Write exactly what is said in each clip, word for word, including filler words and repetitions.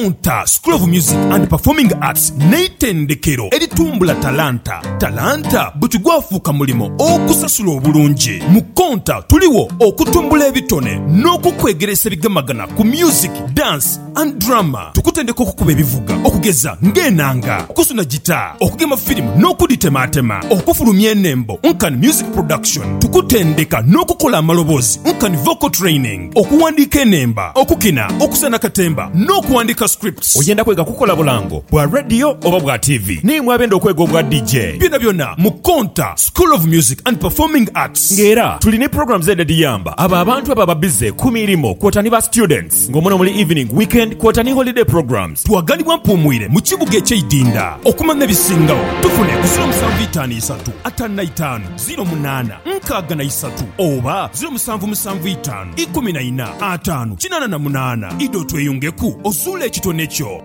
Mukonta School of Music and Performing Arts neitendekero eritumbula talanta talanta butugwafuuka mulimo okusasula obulungi. Mukonta tuliwo okutumbula ebitone n'okukwegeresa ebigamagana ku music, dance and drama. Tukutendeka okukuba ebivuga okugeza ng'enanga, okusuna gita, okugema firimu n'okuditematema, okufulumya ennembo nkani music production. Tukutendeka n'okukola amaloboozi nkani vocal training, okuwandiika enemba, okukina, okusana katemba n'okuwandiika scripts. Oyenda kwega kukola bulango bwa radio oba bwa T V, nimwe abenda okwega obwa D J. Byonna byonna Mukonta School of Music and Performing Arts. Ngera tulina programs ez'ediyamba abo abantu abo ababize ku mirimo kwotani ba students ng'omuna muli evening, weekend kwotani holiday programs. Twagalibwa mpumwire mu kibuga eky'Idinda. Okumanya ebisingawo tufune ku zero musanvu itaano isatu ataano itaano zero munaana nkaaga na isatu oba zero musanvu musanvu itaano ikumi na ina ataano kinaana na munaana. Ido tweyungeku ozuula ekitone kyo.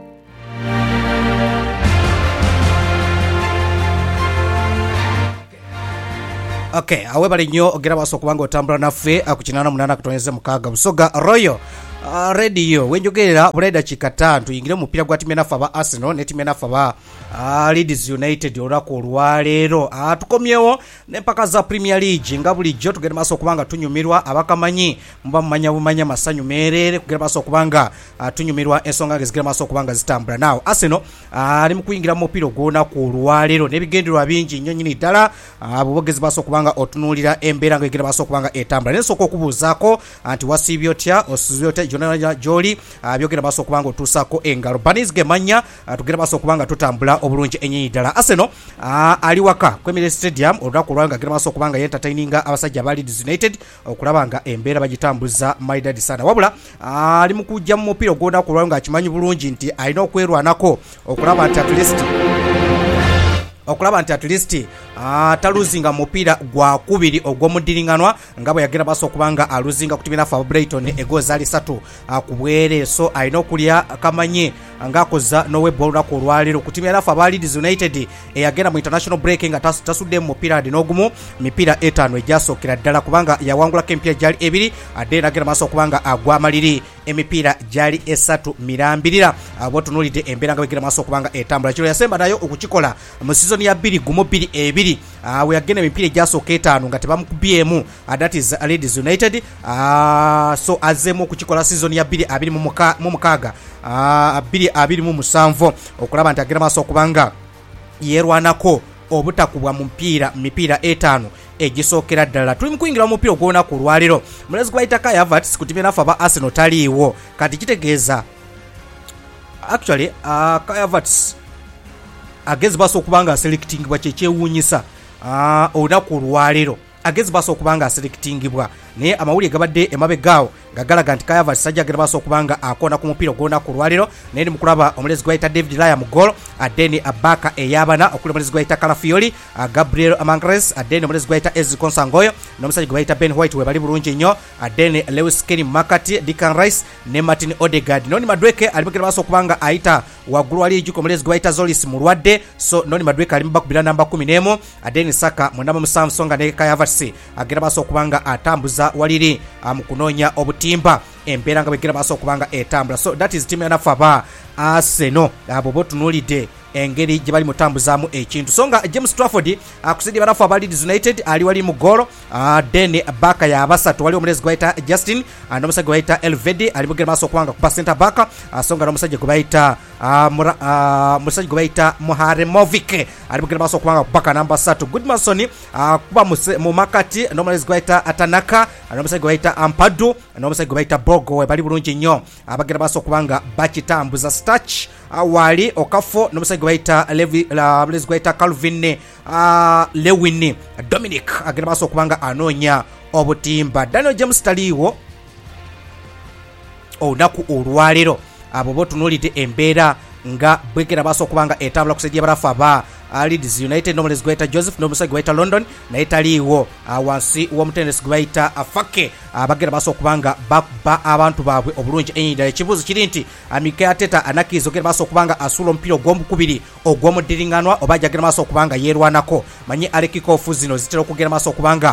Okay, awe bali nnyo ogera baso kubanga otambula naffe akukinana munana kutoneze mukaga Busoga Royal uh, radio wenjogerera buleda chikata tuyingire mu mpira gwa timu nafa aba Arsenal ne timu nafa aba uh, Leeds United olako olwalero atukomyewo uh, ne mpaka za Premier League nga bulijjo tugenda baso kubanga tunyumirwa abakamanyi mba mumanya bumanya masanyu merere kugera baso kubanga uh, tunyumirwa ensonga ngezigera baso kubanga zitambula nawo Arsenal ali uh, mu kuyingira mu mpira gwona ku olwalero ne bigenderwa bingi nnyo nyini ddala abo uh, bogezi baso kubanga otunulira embera ngegera baso kubanga etambula nensoko okubuzaako anti wasibyo tya osibyo tya Jonah Joli abyogera baso kubanga otusako engalo banizge manya tugera baso kubanga tutambula obulungi enyinyi ddala. Arsenal ali waka ku Emirates Stadium olwakulwanga gera baso kubanga entertaininga abasajja ba Leeds United okulabanga embera bagitambuza maidadi sana wabula ali mukujja mu mupira gwona kulwanga akimanyi bulungi nti alina okwerwanako okulaba nti at least okulaba nti at least uh, taluzinga mupira gwa kubiri ogwomudiringanwa ngabo yagera baso kubanga aluzinga kutimina fa Brighton egoza ali satu uh, kubwere so aino kulya kamanye ngakoza nowe bowler ko lwalero kutimira fa Leeds United e yagera mu international breaking atasu tasude mupira dinogumu mipira etano ejasokera ddala kubanga yawangula kempia jali ebiri adena agera baso kubanga agwa maliri emipira jali esatu mirambirira abotunulide embera nga begera baso kubanga etambula kiro yasemba nayo okukikola mu season ya biri gumo biri ebiri uh, we agenda mipira ejasooka etaano nga tebamukubiyemu uh, that is uh, Leeds United uh, so azemu okukikola season ya biri abiri mu mukaaga uh, biri abiri mu musanvu okulaba nti agera maaso okubanga yerwanako obutakubwa mu mpira mipira etaano egisookera ddala. Tuli mu kuyingira mu mupira ogwona ku lwaliro mulezi kubayita Kai Havertz ku timu nafa aba Arsenal taliiwo kati kitegeeza actually uh, Kai Havertz agezi baso kubanga selecting bwa chekyewunyisa ah uh, onaku lwalero agezi baso kubanga selecting bwa ne amawuli gabadde emabe gaawo gagalaga nti Kai Havertz sajja agezi baso kubanga akona ku mupira gwona ku lwalero ne ndi mukulaba omulezi gwaita David Raya mu goal adeni abaka eyabana okuli omulezi gwaita Calafiori uh, Gabriel Amancres adeni omulezi gwaita Ezri Konsangoyo n'omusajja gwaita Ben White we bali bulungi nnyo adeni Lewis Kelly Makati Declan Rice ne Martin Odegaard noni Madweke alimukira baso kubanga aita wagulu ali juko omulezi gwaita Zolis mulwadde so noni Madweke alimba kubira namba kumi n'emu adeni Saka mu namba musanvu songa ne Kai Havertz agira baso kubanga atambuza waliri mu kunonya obutimba embera nga begira baso kubanga etambula so that is team anafa ba Arsenal abo botunulide engeri gye bali mutambuzaamu ekintu songa James Trafford akusidi banafu aba Leeds United ali wali mu goal uh, then baka ya basatu wali omulezi gwaita Justin and omusajja gwaita Elvedi ali bugera maso kwanga ku center back uh, songa n'omusajja gwaita uh, mura, uh, musajja gwaita Muharemovic ali bugera maso kwanga ku baka namba three Goodmanson uh, kuba mu makati n'omulezi gwaita Atanaka n'omusajja gwaita Ampadu n'omusajja gwaita Bogo bali bulungi nnyo abagera maso kwanga bakitambuza Starch uh, wali Okafo n'omusajja gwaita Levi la omulezi gwaita Calvin uh, Lewin Dominic agenda baso kubanga anonya obutimba Daniel James taliwo onaku olwalero abo botunulide embera nga bwekera baso kubanga etambula kusejja barafa ba Leeds United n'omulezi gwaita Joseph n'omusajja gwaita London naye taliwo wansi w'omutendesi gwaita Afake abagera baso kubanga ba abantu babwe obulungi enyida ekibuzo kiri nti Mikel Arteta anakizo gera baso kubanga asulo mpira ogw'omukubiri ogw'omudiringanwa obaja gera baso kubanga yerwanako manyi alekikofu zino zitera okugera baso kubanga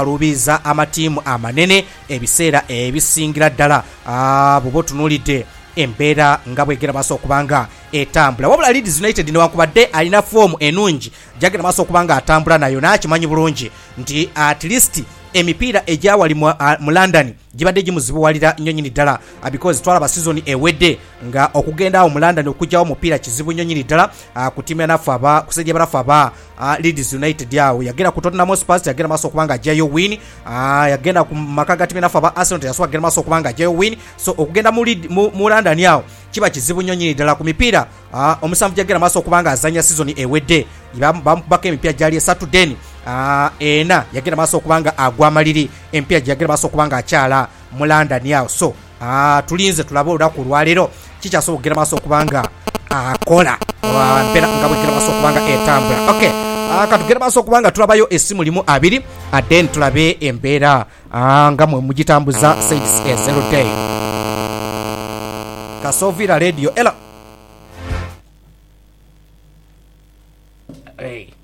azikalubiza amatimu amanene ebiseera ebisingira ddala abo botunulide embeera nga bwegera maaso okubanga etambula. Wabula Leeds United newankubadde alina foomu enungi gyagenda maaso okubanga atambula nayo nakimanyi bulungi nti at least emipiira egyawali mu, uh, mu London gibadde gimuzibuwalira nnyo nnyini ddala uh, because twalaba season ewedde nga okugenda awo mu London okugyawo mupiira kizibu nnyo nnyini ddala uh, ku tiimu yanafu aba kusejja barafu aba uh, Leeds United awo yagenda ku Tottenham Hotspur yagenda maaso okubanga ajjayo win uh, yagenda ku maka ga tiimu yanafu aba Arsenal yasobola kugenda maaso okubanga ajjayo win so okugenda mu, mu, mu London awo kiba kizibu nnyo nnyini ddala ku mipiira uh, omusanvu gyagenda maaso okubanga azanya season ewedde bamubako emipiira gyali esatu then uh, ena yagenda maaso okubanga agwamaliri empiira gyagenda maaso okubanga akyala mu London awo so uh, tulinze tulabe olunaku lwaleero kikyasobola okugenda maaso okubanga akola uh, mpeera nga bwegenda maaso okubanga etambula. Okay, uh, katugenda maaso okubanga tulabayo essimu limu abiri uh, then tulabe embeera uh, nga mwe mugitambuza Saidis e zero day Kasovira Radio ela hey.